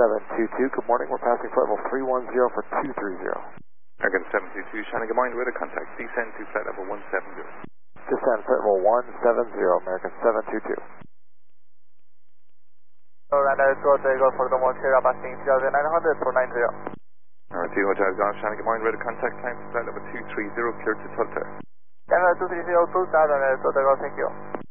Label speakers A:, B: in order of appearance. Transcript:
A: 722, good morning. We're passing flight level 310 for 230.
B: American 722, Shannon, good morning. Radar contact. Descend to flight level 170.
A: Descend flight level 170, American 722.
C: Runway 20 go for the Montreal passing 3900 490.
B: Alright, Hotel Golf, Shannon, good morning. Radar contact. Time to flight level 230, clear to Tulsa.
C: Tango 230, 2000, thank you.